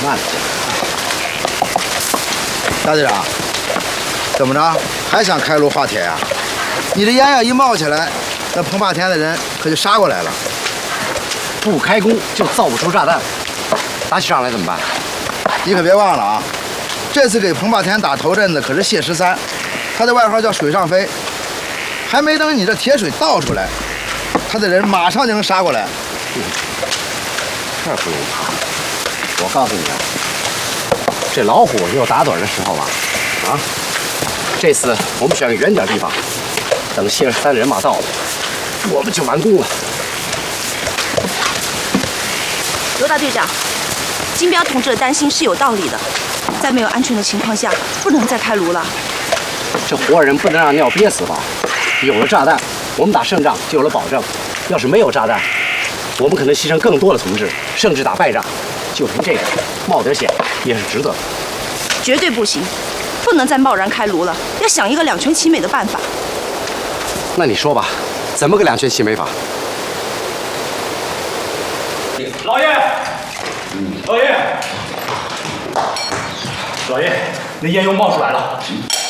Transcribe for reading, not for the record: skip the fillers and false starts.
慢点。 大队长，怎么着还想开炉化铁呀？你这烟要一冒起来，那彭霸田的人可就杀过来了。 不开工就造不出炸弹，打起仗来怎么办？ 你可别忘了啊，这次给彭霸田打头阵的可是谢13，他的外号叫水上飞。还没等你这铁水倒出来，他的人马上就能杀过来。 这不用怕，我告诉你啊，这老虎也有打盹的时候吧？啊，这次我们选个远点地方，等谢13的人马到了，我们就完工了。 罗大队长，金彪同志的担心是有道理的，在没有安全的情况下，不能再开炉了。 这活人不能让尿憋死吧？有了炸弹，我们打胜仗就有了保证；要是没有炸弹，我们可能牺牲更多的同志，甚至打败仗。就凭这个，冒点险也是值得的。 绝对不行，不能再贸然开炉了，要想一个两全其美的办法。 那你说吧，怎么个两全其美法？ 老爷，老爷，老爷，那烟又冒出来了。